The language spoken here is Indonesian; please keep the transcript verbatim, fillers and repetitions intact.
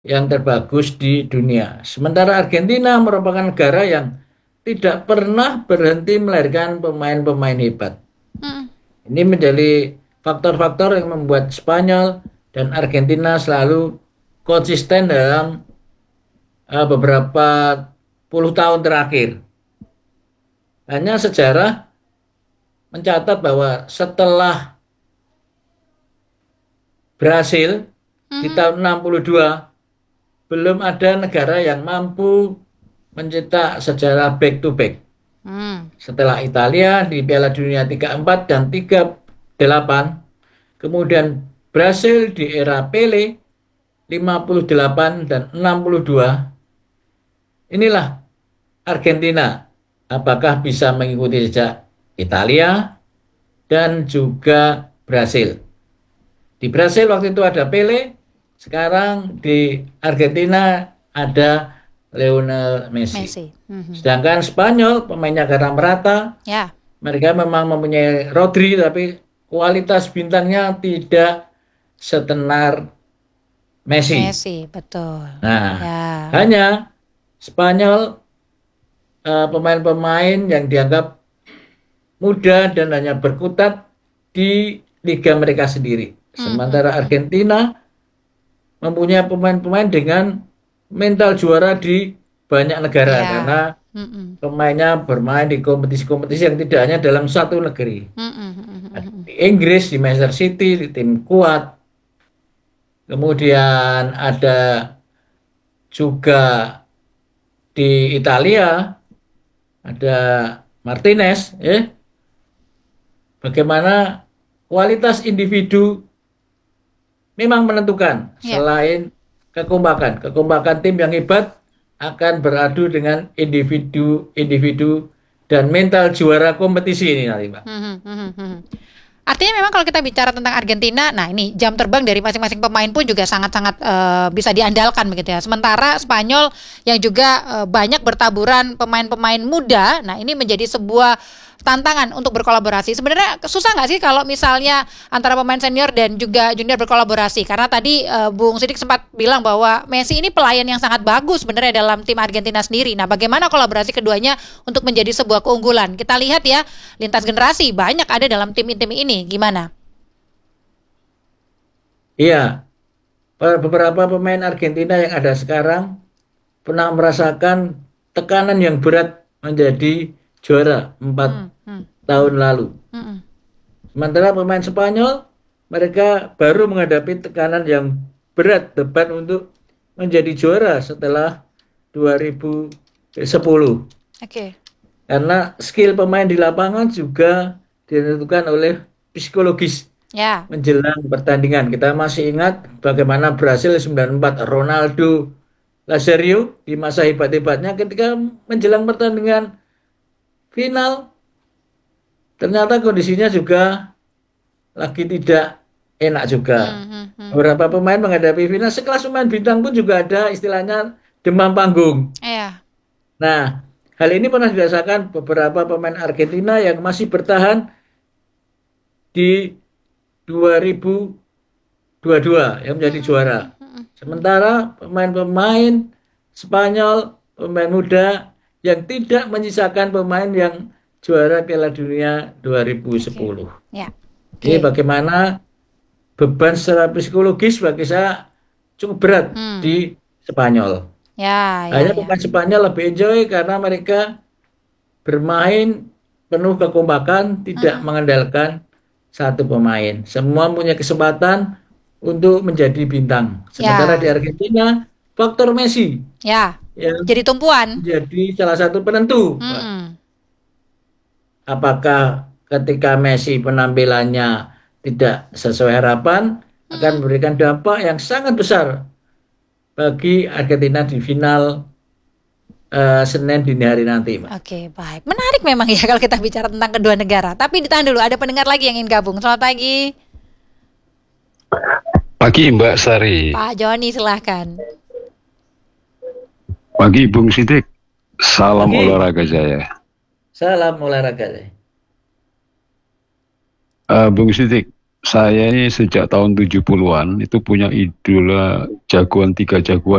yang terbagus di dunia. Sementara Argentina merupakan negara yang tidak pernah berhenti melahirkan pemain-pemain hebat. Mm. Ini menjadi faktor-faktor yang membuat Spanyol dan Argentina selalu konsisten dalam uh, beberapa puluh tahun terakhir. Hanya sejarah mencatat bahwa setelah Brasil di Mhm. tahun enam puluh dua belum ada negara yang mampu mencetak sejarah back to back. Hmm. Setelah Italia di Piala Dunia tiga puluh empat dan tiga puluh delapan, kemudian Brasil di era Pele lima puluh delapan dan enam puluh dua. Inilah Argentina. Apakah bisa mengikuti jejak Italia dan juga Brasil? Di Brasil waktu itu ada Pele, sekarang di Argentina ada Lionel Messi. Messi. Mhm. Sedangkan Spanyol pemainnya karena merata, Ya, mereka memang mempunyai Rodri tapi kualitas bintangnya tidak setenar Messi. Messi, betul. Nah, Ya. hanya Spanyol eh, pemain-pemain yang dianggap muda dan hanya berkutat di liga mereka sendiri. Mhm, Sementara mhm. Argentina mempunyai pemain-pemain dengan mental juara di banyak negara Ya. karena Mhm. pemainnya bermain di kompetisi-kompetisi yang tidak hanya dalam satu negeri. Mhm, mhm, mhm. Di Inggris, di Manchester City, di tim kuat. Kemudian ada juga di Italia, ada Martinez. Ya. Bagaimana kualitas individu memang menentukan Ya. selain kekompakan. Kekompakan tim yang hebat akan beradu dengan individu-individu dan mental juara kompetisi ini nanti, Pak. Mhm, mhm, mhm. Artinya memang kalau kita bicara tentang Argentina, nah ini jam terbang dari masing-masing pemain pun juga sangat-sangat eh, bisa diandalkan begitu ya. Sementara Spanyol yang juga eh, banyak bertaburan pemain-pemain muda, nah ini menjadi sebuah tantangan untuk berkolaborasi. Sebenarnya susah nggak sih kalau misalnya antara pemain senior dan juga junior berkolaborasi? Karena tadi eh, Bung Sidik sempat bilang bahwa Messi ini pelayan yang sangat bagus sebenarnya dalam tim Argentina sendiri. Nah, bagaimana kolaborasi keduanya untuk menjadi sebuah keunggulan? Kita lihat ya, lintas generasi banyak ada dalam tim-tim ini. Gimana? Iya, beberapa pemain Argentina yang ada sekarang pernah merasakan tekanan yang berat menjadi juara empat Hmm, hmm, tahun lalu. hmm, Sementara pemain Spanyol, mereka baru menghadapi tekanan yang berat debat untuk menjadi juara setelah dua ribu sepuluh. Oke. Karena skill pemain di lapangan juga ditentukan oleh psikologis Ya. menjelang pertandingan. Kita masih ingat bagaimana Brasil sembilan puluh empat Ronaldo Nazario di masa hebat-hebatnya ketika menjelang pertandingan final ternyata kondisinya juga lagi tidak enak juga. Hmm, hmm, hmm. Beberapa pemain menghadapi final sekelas pemain bintang pun juga ada istilahnya demam panggung. Ya. Nah, hal ini pernah dirasakan beberapa pemain Argentina yang masih bertahan di dua ribu dua puluh dua yang menjadi Hmm, juara. hmm, hmm, hmm. Sementara pemain-pemain Spanyol, pemain muda yang tidak menyisakan pemain yang juara Piala Dunia Oke. dua ribu sepuluh. Ya. Ini Oke. bagaimana beban secara psikologis bagi saya cukup berat Hmm. di Spanyol. Ya, ya, Hanya ya. pemain Spanyol lebih enjoy karena mereka bermain penuh kekompakan, tidak Hmm. mengandalkan satu pemain. Semua punya kesempatan untuk menjadi bintang. Sementara di Ya. Argentina, faktor Messi Ya. yang Jadi tumpuan. menjadi salah satu penentu, Pak. Hmm. Apakah ketika Messi penampilannya tidak sesuai harapan akan Hmm. memberikan dampak yang sangat besar bagi Argentina di final eh, Senin dini hari nanti, Pak. Oke, baik. Menarik memang ya kalau kita bicara tentang kedua negara. Tapi ditahan dulu, ada pendengar lagi yang ingin gabung. Selamat pagi, Pagi Mbak Sari, Pak Joni, silahkan. pagi Bung Sidik, salam Pagi, olahraga saya. salam olahraga. Uh, Bung Sidik, saya ini sejak tahun tujuh puluhan itu punya idola jagoan tiga jagoan